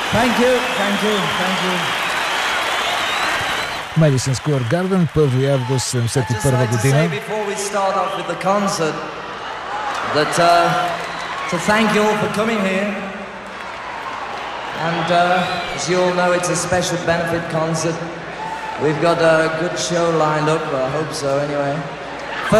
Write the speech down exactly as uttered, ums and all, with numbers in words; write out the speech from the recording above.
Thank you, thank you, thank you. Madison Square Garden, първи август седемдесет и първа година. Before we start off with the concert, that uh, to thank you all for coming here, and uh, as you all know, it's a special benefit concert. We've got a good show lined up. I hope so, anyway.